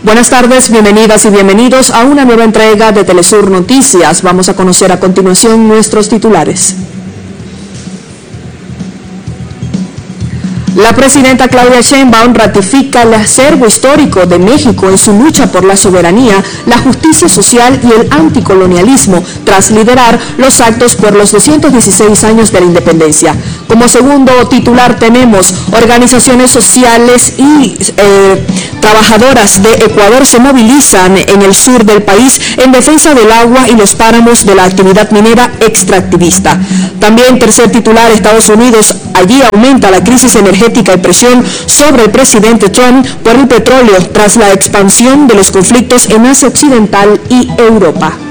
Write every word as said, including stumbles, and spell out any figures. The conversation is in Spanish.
Buenas tardes, bienvenidas y bienvenidos a una nueva entrega de Telesur Noticias. Vamos a conocer a continuación nuestros titulares. La presidenta Claudia Sheinbaum ratifica el acervo histórico de México en su lucha por la soberanía, la justicia social y el anticolonialismo, tras liderar los actos por los doscientos dieciséis años de la independencia. Como segundo titular tenemos organizaciones sociales y eh, trabajadoras de Ecuador se movilizan en el sur del país en defensa del agua y los páramos de la actividad minera extractivista. También tercer titular, Estados Unidos, allí aumenta la crisis energética y presión sobre el presidente Trump por el petróleo tras la expansión de los conflictos en Asia Occidental y Europa.